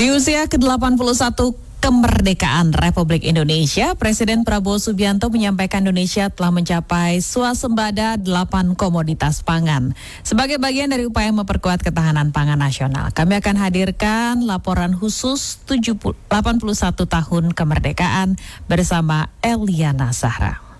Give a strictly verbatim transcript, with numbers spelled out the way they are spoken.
Di usia ke delapan puluh satu kemerdekaan Republik Indonesia, Presiden Prabowo Subianto menyampaikan Indonesia telah mencapai swasembada delapan komoditas pangan. Sebagai bagian dari upaya memperkuat ketahanan pangan nasional, kami akan hadirkan laporan khusus delapan puluh satu tahun kemerdekaan bersama Eliana Zahra.